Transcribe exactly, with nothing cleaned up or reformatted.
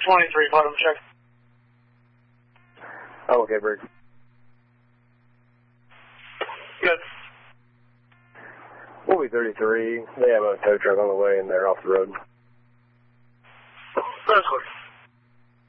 twenty-three, bottom check. Oh, okay, Brig. Good. We'll be thirty-three. They have a tow truck on the way and they're off the road. That's good.